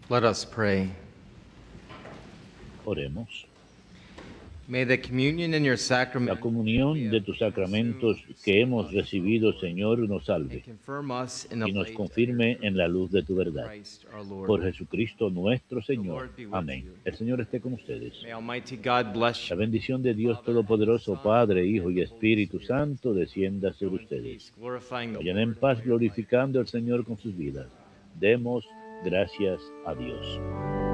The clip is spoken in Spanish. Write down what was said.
Let us pray. Oremos. May the communion in your sacrament La comunión de tus sacramentos que hemos recibido, Señor, nos salve y nos confirme en la luz de tu verdad. Por Jesucristo nuestro Señor. Amén. El Señor esté con ustedes. La bendición de Dios Todopoderoso, Padre, Hijo y Espíritu Santo, descienda sobre ustedes. Vayan en paz glorificando al Señor con sus vidas. Demos gracias a Dios.